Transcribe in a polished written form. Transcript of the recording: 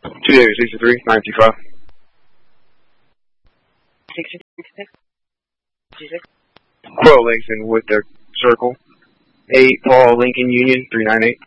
263, 925. 66. Quill Langston with the circle. 8 Paul Lincoln Union, 398.